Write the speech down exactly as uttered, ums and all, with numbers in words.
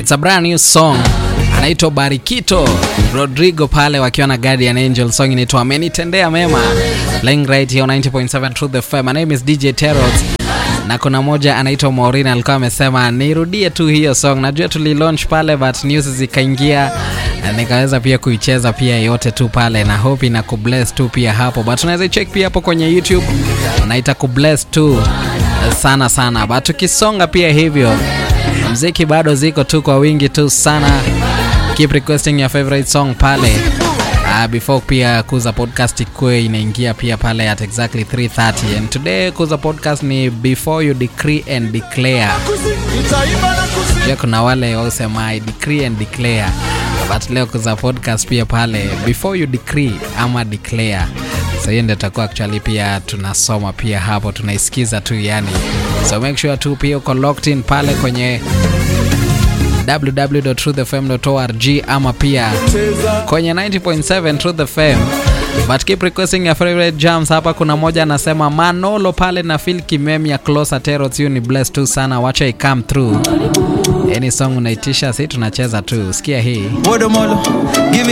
It's a brand new song. Anaitwa Barikito Rodrigo pale wakiwa na Guardian Angel. Song inaitwa Amenitendea Mema. Playing right here on ninety point seven Truth F M. My name is D J Terrot. Na kuna moja anaitwa Maureen alikuwa amesema nirudie tu hiyo song. Najua tuli launch pale but news zikaingia. Nikaweza pia kuicheza pia yote tu pale na hope ina kubless tu pia hapo. But unaweza check pia hapo kwenye YouTube. Unaita kubless tu sana sana. But tukisonga pia hivyo muziki bado ziko tu kwa wingi tu sana. Keep requesting your favorite song pale. Uh, before pia Kuza Podcast ikue inaingia pia pale at exactly three thirty. And today Kuza Podcast ni Before You Decree and Declare. Pia kuna wale wasema I decree and declare. But leo Kuza Podcast pia pale Before You Decree ama Declare. So hiyo ndio takuwa actually pia tunasoma pia hapo tunaisikiza tu yani. So make sure tu pia uko locked in pale kwenye w w w dot truth f m dot org ama pia kwenye ninety point seven Truth F M. But keep requesting your favorite jams. Hapa kuna moja anasema Manolo pale na feel kimemia Closer Terrot you ni blessed tu sana, wacha I come through. Any song unaitisha si tunacheza tu. Sikia hii.